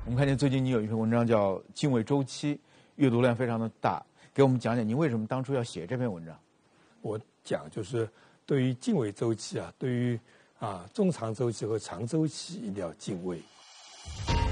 我们看见最近你有一篇文章叫《敬畏周期》，阅读量非常的大，给我们讲讲您为什么当初要写这篇文章？ 我讲就是对于敬畏周期啊，对于中长周期和长周期一定要敬畏。